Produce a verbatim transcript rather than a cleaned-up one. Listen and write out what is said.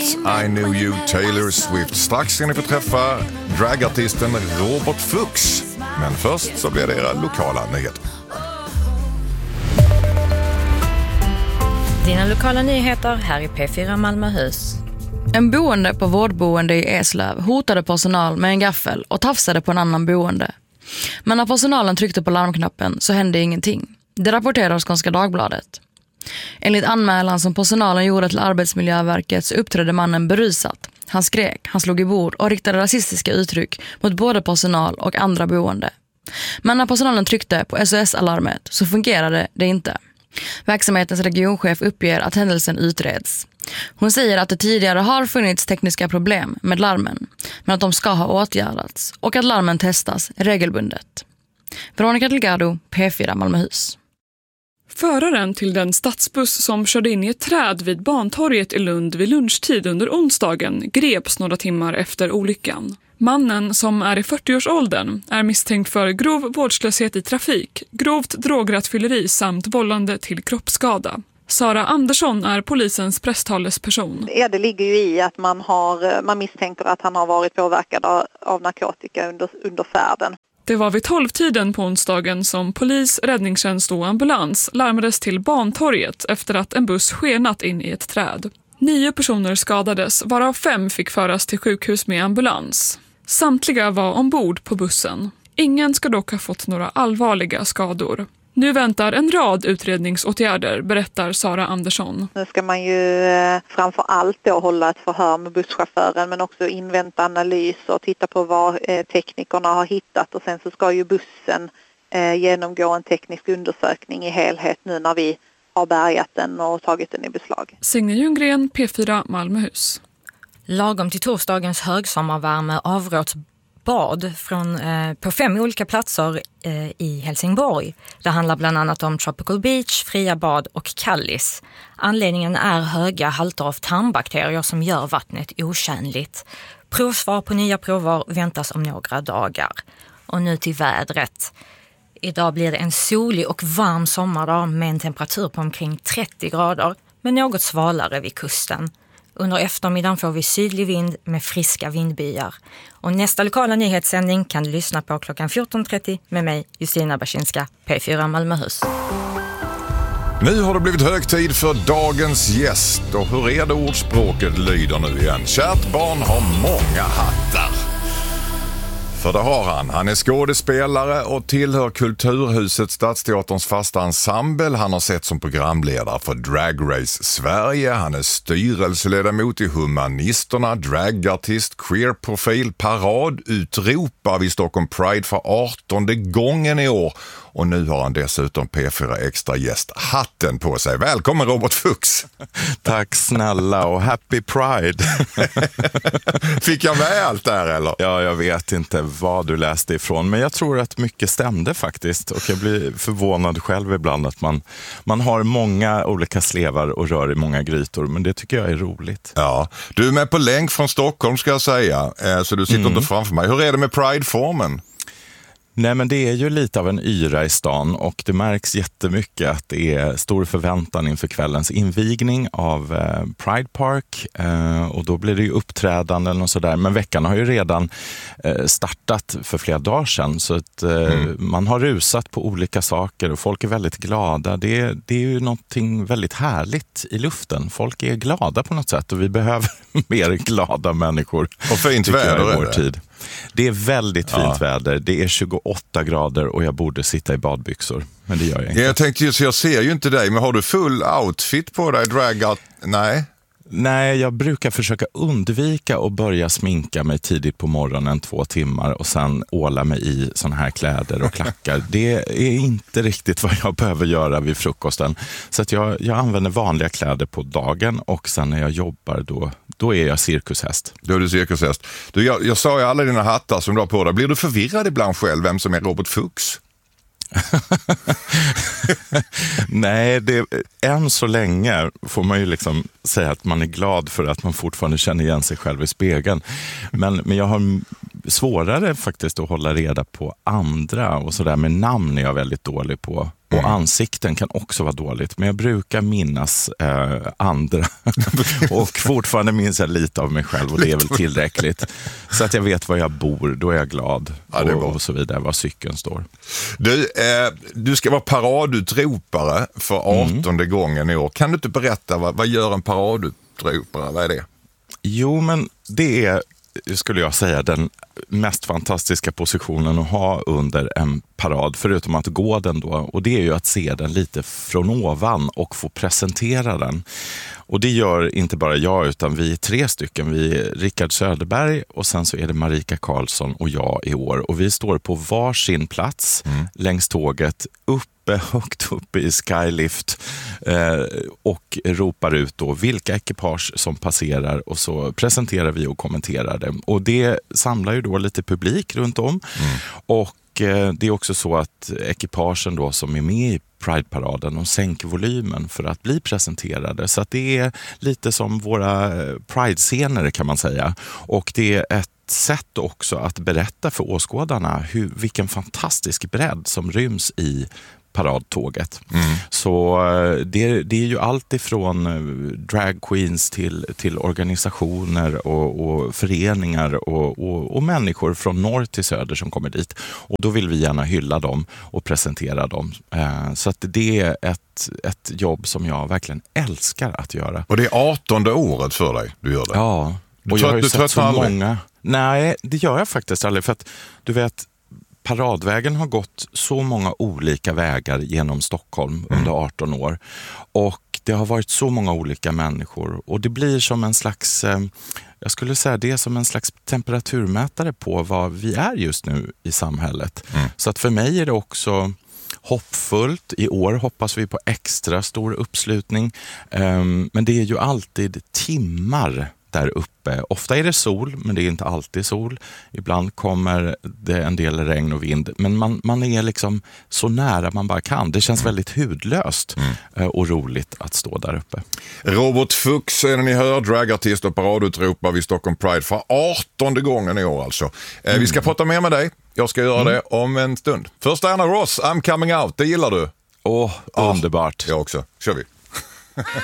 Once I Knew You, Taylor Swift. Strax ska ni få träffa dragartisten Robert Fuchs. Men först så blir det era lokala nyheter. Dina lokala nyheter här i P fyra Malmöhus. En boende på vårdboende i Eslöv hotade personal med en gaffel och tafsade på en annan boende. Men när personalen tryckte på larmknappen så hände ingenting. Det rapporterar Skånska Dagbladet. Enligt anmälan som personalen gjorde till Arbetsmiljöverket så uppträdde mannen berusat. Han skrek, han slog i bord och riktade rasistiska uttryck mot både personal och andra boende. Men när personalen tryckte på S O S-alarmet så fungerade det inte. Verksamhetens regionchef uppger att händelsen utreds. Hon säger att det tidigare har funnits tekniska problem med larmen, men att de ska ha åtgärdats och att larmen testas regelbundet. Veronica Delgado, P fyra Malmöhus. Föraren till den stadsbuss som körde in i ett träd vid Bantorget i Lund vid lunchtid under onsdagen greps några timmar efter olyckan. Mannen, som är i fyrtioårsåldern, är misstänkt för grov vårdslöshet i trafik, grovt drograttfylleri samt vållande till kroppsskada. Sara Andersson är polisens presstalesperson. Ja, det ligger ju i att man, har, man misstänker att han har varit påverkad av, av narkotika under, under färden. Det var vid tolvtiden på onsdagen som polis, räddningstjänst och ambulans larmades till Bantorget efter att en buss skenat in i ett träd. Nio personer skadades, varav fem fick föras till sjukhus med ambulans. Samtliga var ombord på bussen. Ingen ska dock ha fått några allvarliga skador. Nu väntar en rad utredningsåtgärder, berättar Sara Andersson. Nu ska man ju eh, framför allt då hålla ett förhör med busschauffören, men också invänta analys och titta på vad eh, teknikerna har hittat. Och sen så ska ju bussen eh, genomgå en teknisk undersökning i helhet nu när vi har bärgat den och tagit den i beslag. Signe Ljunggren, P fyra Malmöhus. Lagom till torsdagens högsommarvärme avråds bad från, eh, på fem olika platser eh, i Helsingborg. Det handlar bland annat om Tropical Beach, Fria bad och Kallis. Anledningen är höga halter av tarmbakterier som gör vattnet otjänligt. Provsvar på nya prover väntas om några dagar. Och nu till vädret. Idag blir det en solig och varm sommardag med en temperatur på omkring trettio grader, men något svalare vid kusten. Under eftermiddagen får vi sydlig vind med friska vindbyar. Och nästa lokala nyhetssändning kan du lyssna på klockan fjorton trettio med mig, Justina Baczynska, P fyra Malmöhus. Nu har det blivit hög tid för dagens gäst. Och hur är det ordspråket lyder nu igen? Kärt barn har många hattar. För det har han. Han är skådespelare och tillhör Kulturhuset Stadsteaterns fasta ensemble. Han har sett som programledare för Drag Race Sverige. Han är styrelseledamot i Humanisterna, dragartist, queerprofil, parad, utropar vid Stockholm Pride för artonde gången i år. Och nu har han dessutom P fyra Extra gäst hatten på sig. Välkommen Robert Fuchs. Tack snälla och happy Pride. Fick jag med allt där eller? Ja, jag vet inte vad du läste ifrån, men jag tror att mycket stämde faktiskt. Och jag blir förvånad själv ibland att man, man har många olika slevar och rör i många grytor, men det tycker jag är roligt. Ja, du är med på länk från Stockholm ska jag säga, så du sitter mm. inte framför mig. Hur är det med Pride-formen? Nej, men det är ju lite av en yra i stan och det märks jättemycket att det är stor förväntan inför kvällens invigning av eh, Pride Park eh, och då blir det ju uppträdanden och sådär. Men veckan har ju redan eh, startat för flera dagar sedan så att eh, mm. man har rusat på olika saker och folk är väldigt glada. Det, det är ju någonting väldigt härligt i luften. Folk är glada på något sätt och vi behöver mer glada människor. Och fint väder i vår tid. Det är väldigt fint ja. väder. Det är tjugoåtta grader och jag borde sitta i badbyxor. Men det gör jag inte. Jag tänkte just, jag ser ju inte dig, men har du full outfit på dig? Drag Nej. Nej, jag brukar försöka undvika att börja sminka mig tidigt på morgonen två timmar och sen åla mig i såna här kläder och klackar. Det är inte riktigt vad jag behöver göra vid frukosten. Så att jag, jag använder vanliga kläder på dagen och sen när jag jobbar då, då är jag cirkushäst. Då är du cirkushäst. Du, jag, jag sa ju alla dina hattar som du har på dig. Blir du förvirrad ibland själv vem som är Robert Fuchs? Nej, det, än så länge får man ju liksom säga att man är glad för att man fortfarande känner igen sig själv i spegeln. Men, men jag har svårare faktiskt att hålla reda på andra och sådär med namn är jag väldigt dålig på. Och Mm. ansikten kan också vara dåligt. Men jag brukar minnas eh, andra. Och fortfarande minns jag lite av mig själv. Och det är väl tillräckligt. Så att jag vet var jag bor. Då är jag glad. Ja, det är bra. och, och så vidare. Var cykeln står. Du, eh, du ska vara paradutropare för artonde mm. gången i år. Kan du inte berätta, vad, vad gör en paradutropare? Vad är det? Jo, men det är, skulle jag säga, den mest fantastiska positionen att ha under en parad, förutom att gå den då. Och det är ju att se den lite från ovan och få presentera den. Och det gör inte bara jag, utan vi är tre stycken. Vi är Rickard Söderberg och sen så är det Marika Karlsson och jag i år. Och vi står på varsin plats mm. längs tåget uppe, högt uppe i Skylift eh, och ropar ut då vilka ekipage som passerar och så presenterar vi och kommenterar det. Och det samlar ju då lite publik runt om mm. och det är också så att ekipagen då som är med i Pride-paraden, de sänker volymen för att bli presenterade. Så att det är lite som våra Pride-scener kan man säga. Och det är ett sätt också att berätta för åskådarna hur, vilken fantastisk bredd som ryms i paradtåget. Mm. Så det, det är ju allt ifrån drag queens till, till organisationer och, och föreningar och, och, och människor från norr till söder som kommer dit. Och då vill vi gärna hylla dem och presentera dem. Så att det är ett, ett jobb som jag verkligen älskar att göra. Och det är artonde året för dig du gör det? Ja. Du och trött, jag har ju du sett så aldrig? många. Nej, det gör jag faktiskt aldrig. För att du vet, paradvägen har gått så många olika vägar genom Stockholm mm. under arton år. Och det har varit så många olika människor. Och det blir som en slags, eh, jag skulle säga det är som en slags temperaturmätare på vad vi är just nu i samhället. Mm. Så att för mig är det också hoppfullt. I år hoppas vi på extra stor uppslutning. Um, men det är ju alltid timmar där uppe. Ofta är det sol, men det är inte alltid sol. Ibland kommer det en del regn och vind. Men man, man är liksom så nära man bara kan. Det känns väldigt hudlöst mm. och roligt att stå där uppe. Robert Fuchs är det ni hör, dragartist och paradutropare vid Stockholm Pride för artonde gången i år alltså. Mm. Vi ska prata mer med dig. Jag ska göra mm. det om en stund. Först Anna Ross, I'm coming out. Det gillar du? Åh, oh, underbart. Jag också. Kör vi.